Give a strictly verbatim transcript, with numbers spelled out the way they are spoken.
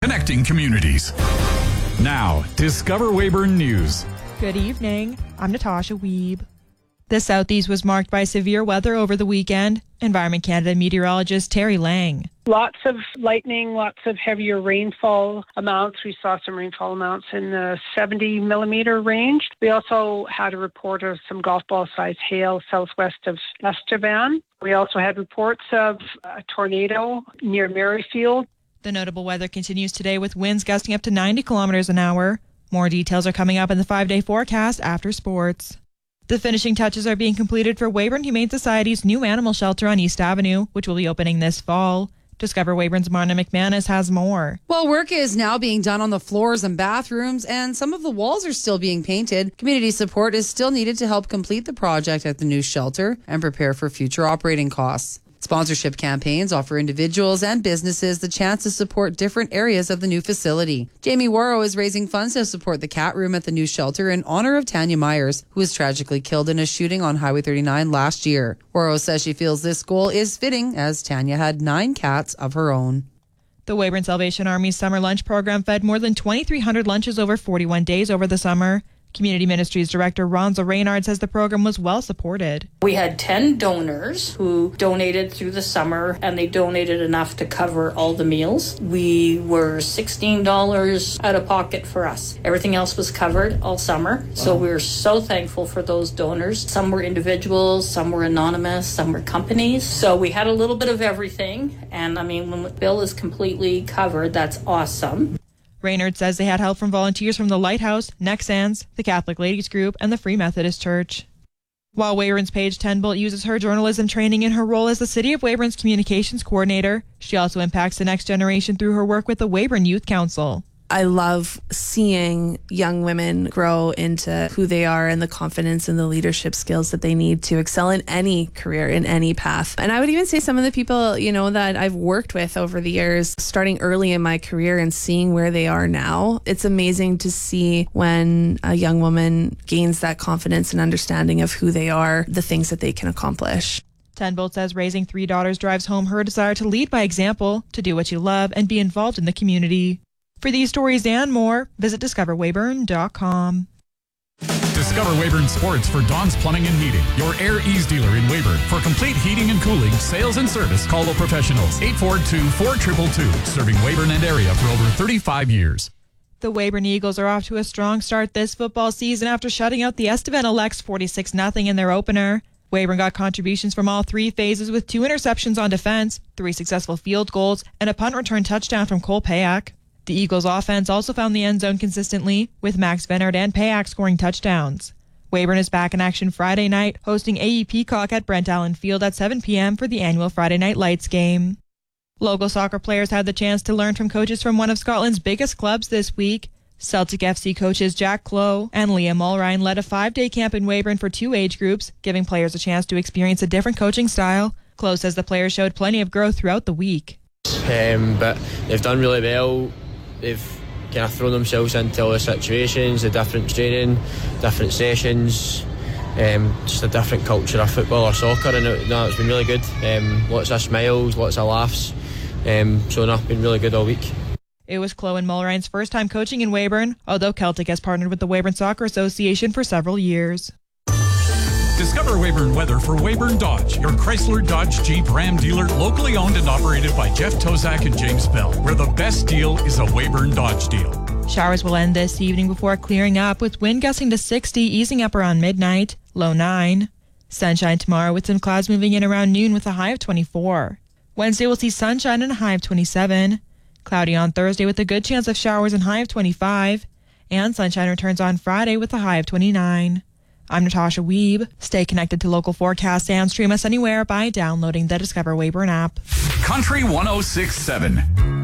connecting communities. Now, Discover Weyburn News. Good evening. I'm Natasha Wiebe. The Southeast was marked by severe weather over the weekend. Environment Canada meteorologist Terry Lang. Lots of lightning, lots of heavier rainfall amounts. We saw some rainfall amounts in the seventy millimeter range. We also had a report of some golf ball size hail southwest of Estevan. We also had reports of a tornado near Merrifield. The notable weather continues today with winds gusting up to ninety kilometers an hour. More details are coming up in the five-day forecast after sports. The finishing touches are being completed for Weyburn Humane Society's new animal shelter on East Avenue, which will be opening this fall. Discover Weyburn's Marna McManus has more. Well, work is now being done on the floors and bathrooms, and some of the walls are still being painted. Community support is still needed to help complete the project at the new shelter and prepare for future operating costs. Sponsorship campaigns offer individuals and businesses the chance to support different areas of the new facility. Jamie Warrow is raising funds to support the cat room at the new shelter in honor of Tanya Myers, who was tragically killed in a shooting on Highway thirty-nine last year. Warrow says she feels this goal is fitting as Tanya had nine cats of her own. The Weyburn Salvation Army's summer lunch program fed more than twenty-three hundred lunches over forty-one days over the summer. Community Ministries Director Ronza Reynard says the program was well supported. We had ten donors who donated through the summer, and they donated enough to cover all the meals. We were sixteen dollars out of pocket for us. Everything else was covered all summer. Wow. So we're so thankful for those donors. Some were individuals, some were anonymous, some were companies. So we had a little bit of everything. And I mean, when the bill is completely covered, that's awesome. Reynard says they had help from volunteers from the Lighthouse, Nexans, the Catholic Ladies Group, and the Free Methodist Church. While Weyburn's Paige Tenbolt uses her journalism training in her role as the City of Weyburn's communications coordinator, she also impacts the next generation through her work with the Weyburn Youth Council. I love seeing young women grow into who they are and the confidence and the leadership skills that they need to excel in any career, in any path. And I would even say some of the people, you know, that I've worked with over the years, starting early in my career and seeing where they are now, it's amazing to see when a young woman gains that confidence and understanding of who they are, the things that they can accomplish. Tenbolt says raising three daughters drives home her desire to lead by example, to do what you love, and be involved in the community. For these stories and more, visit discover weyburn dot com. Discover Weyburn Sports for Don's Plumbing and Heating, your Air Ease dealer in Weyburn. For complete heating and cooling, sales and service, call the professionals. eight four two, four two two two, serving Weyburn and area for over thirty-five years. The Weyburn Eagles are off to a strong start this football season after shutting out the Estevan Elects forty-six nothing in their opener. Weyburn got contributions from all three phases with two interceptions on defense, three successful field goals, and a punt return touchdown from Cole Payak. The Eagles' offense also found the end zone consistently, with Max Venard and Payak scoring touchdowns. Weyburn is back in action Friday night, hosting A E Peacock at Brent Allen Field at seven p.m. for the annual Friday Night Lights game. Local soccer players had the chance to learn from coaches from one of Scotland's biggest clubs this week. Celtic F C coaches Jack Clough and Liam Mulrine led a five-day camp in Weyburn for two age groups, giving players a chance to experience a different coaching style. Clough says the players showed plenty of growth throughout the week. Um, but they've done really well. They've kind of thrown themselves into all the situations, the different training, different sessions, um, just a different culture of football or soccer, and it, no, it's been really good. Um, lots of smiles, lots of laughs, um, so no, it's been really good all week. It was Clough and Mulrine's first time coaching in Weyburn, although Celtic has partnered with the Weyburn Soccer Association for several years. Discover Weyburn weather for Weyburn Dodge, your Chrysler Dodge Jeep Ram dealer, locally owned and operated by Jeff Tozak and James Bell, where the best deal is a Weyburn Dodge deal. Showers will end this evening before clearing up, with wind gusting to sixty, easing up around midnight, low nine. Sunshine tomorrow with some clouds moving in around noon with a high of twenty-four. Wednesday will see sunshine and a high of twenty-seven. Cloudy on Thursday with a good chance of showers and high of twenty-five. And sunshine returns on Friday with a high of twenty-nine. I'm Natasha Wiebe. Stay connected to local forecasts and stream us anywhere by downloading the Discover Weyburn app. Country one oh six point seven.